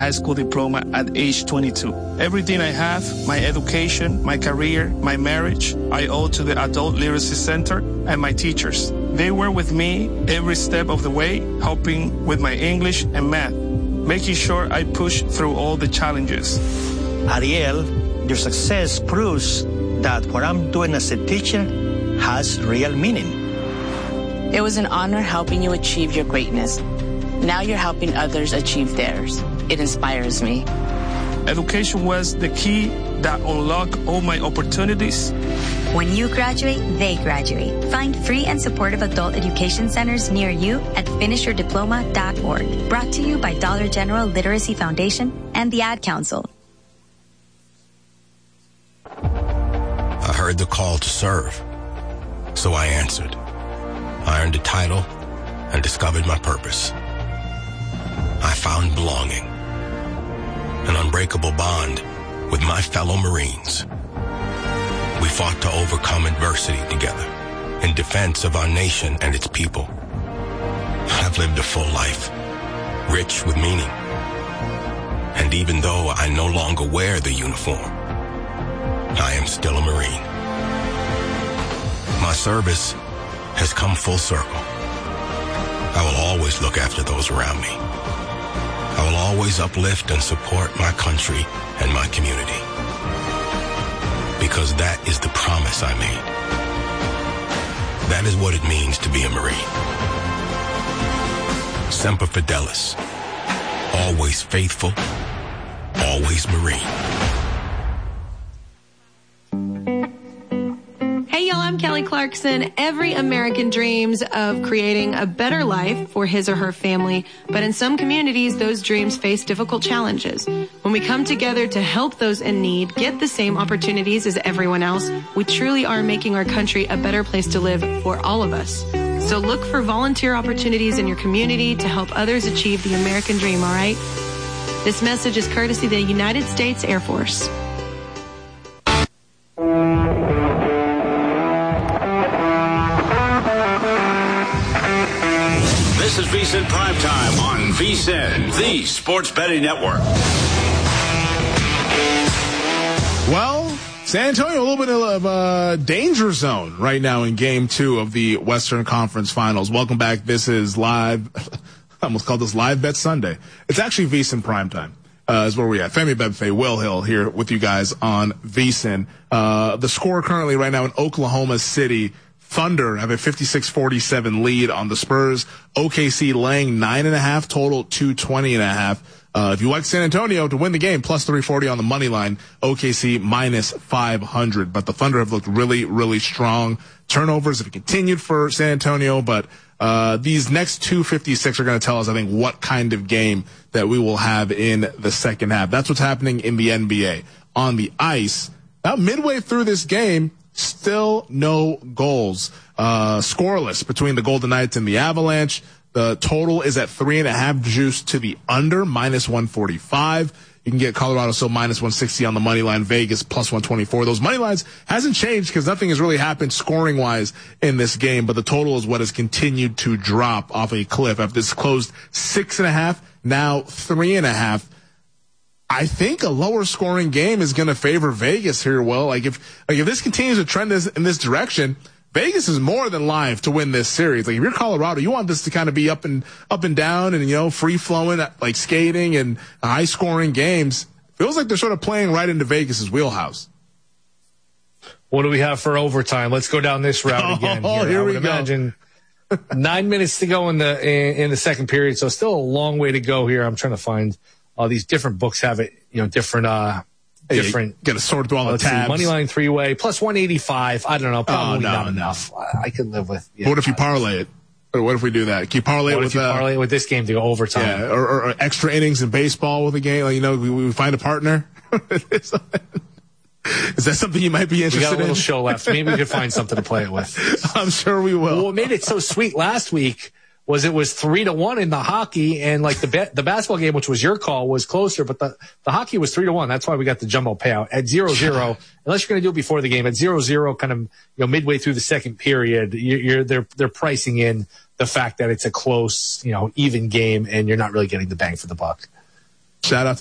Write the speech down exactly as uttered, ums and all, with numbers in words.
high school diploma at age twenty-two. Everything I have, my education, my career, my marriage, I owe to the Adult Literacy Center and my teachers. They were with me every step of the way, helping with my English and math, making sure I push through all the challenges. Ariel, your success proves that what I'm doing as a teacher has real meaning. It was an honor helping you achieve your greatness. Now you're helping others achieve theirs. It inspires me. Education was the key that unlocked all my opportunities. When you graduate, they graduate. Find free and supportive adult education centers near you at finish your diploma dot org. Brought to you by Dollar General Literacy Foundation and the Ad Council. I heard the call to serve, so I answered. I earned a title and discovered my purpose. I found belonging, an unbreakable bond with my fellow Marines. We fought to overcome adversity together in defense of our nation and its people. I've lived a full life, rich with meaning. And even though I no longer wear the uniform, I am still a Marine. My service has come full circle. I will always look after those around me. I will always uplift and support my country and my community. Because that is the promise I made. That is what it means to be a Marine. Semper Fidelis. Always faithful. Always Marine. I'm Kelly Clarkson. Every American dreams of creating a better life for his or her family, but in some communities, those dreams face difficult challenges. When we come together to help those in need get the same opportunities as everyone else, we truly are making our country a better place to live for all of us. So look for volunteer opportunities in your community to help others achieve the American dream, all right? This message is courtesy of the United States Air Force. This is VSiN Primetime on VSiN, the Sports Betting Network. Well, San Antonio, a little bit of a danger zone right now in game two of the Western Conference Finals. Welcome back. This is live. I almost called this Live Bet Sunday. It's actually VSiN Primetime. Uh, is where we at. Femi Bebefe, Will Hill here with you guys on VSiN. Uh, the score currently right now in Oklahoma City, Thunder have a fifty-six forty-seven lead on the Spurs. O K C laying nine and a half, total two twenty and a half. Uh, if you like San Antonio to win the game, plus three forty on the money line. O K C minus five hundred. But the Thunder have looked really, really strong. Turnovers have continued for San Antonio, but uh, these next two fifty-six are going to tell us, I think, what kind of game that we will have in the second half. That's what's happening in the N B A. On the ice, about midway through this game, still no goals. Uh, scoreless between the Golden Knights and the Avalanche. The total is at three and a half juice to the under, minus one forty-five. You can get Colorado still minus one sixty on the money line. Vegas plus one twenty-four. Those money lines hasn't changed because nothing has really happened scoring wise in this game, but the total is what has continued to drop off a cliff. After this closed six and a half, now three and a half. I think a lower scoring game is going to favor Vegas here. Well, like if, like if this continues to trend this, in this direction, Vegas is more than live to win this series. Like if you're Colorado, you want this to kind of be up and up and down and, you know, free flowing, like skating and high scoring games. Feels like they're sort of playing right into Vegas's wheelhouse. What do we have for overtime? Let's go down this route again. Oh, here, here I would we go. imagine nine minutes to go in the in, in the second period, so still a long way to go here. I'm trying to find all these different books have it, you know, different uh different. Hey, got to sort through all the tabs. Money line three way plus one eighty-five. I don't know, probably oh, no, not no. enough. I, I could live with. Yeah, what if you parlay it? Or what if we do that? Can you parlay what it if with you uh, parlay it with this game to go overtime? Yeah, or, or, or extra innings in baseball with a game. Like, you know, we, we find a partner. Is that something you might be interested in? We got a little in? show left. Maybe we could find something to play it with. I'm sure we will. Well, what made it so sweet last week was it was three to one in the hockey, and like the ba- the basketball game, which was your call, was closer, but the, the hockey was three to one. That's why we got the jumbo payout at zero zero. Unless you're going to do it before the game at zero zero, kind of, you know, midway through the second period, you're, you're they're they're pricing in the fact that it's a close, you know, even game, and you're not really getting the bang for the buck. Shout out